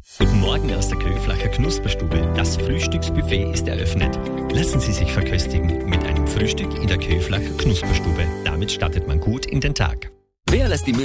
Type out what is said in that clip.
Guten Morgen aus der Köflacher Knusperstube. Das Frühstücksbuffet ist eröffnet. Lassen Sie sich verköstigen mit einem Frühstück in der Köflacher Knusperstube. Damit startet man gut in den Tag. Wer lässt die